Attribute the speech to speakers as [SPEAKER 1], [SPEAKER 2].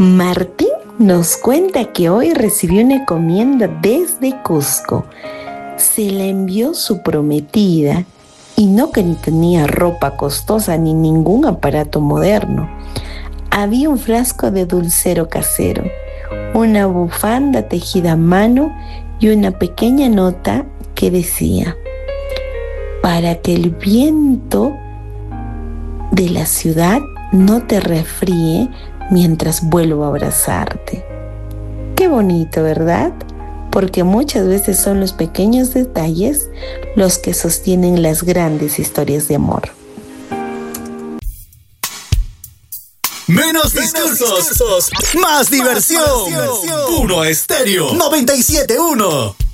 [SPEAKER 1] Martín nos cuenta que hoy recibió una encomienda desde Cusco. Se la envió su prometida y no que ni tenía ropa costosa ni ningún aparato moderno. Había un frasco de dulcero casero, una bufanda tejida a mano y una pequeña nota que decía: para que el viento de la ciudad no te resfríe mientras vuelvo a abrazarte. Qué bonito, ¿verdad? Porque muchas veces son los pequeños detalles los que sostienen las grandes historias de amor.
[SPEAKER 2] Menos discursos, más diversión. Puro Estéreo 97.1.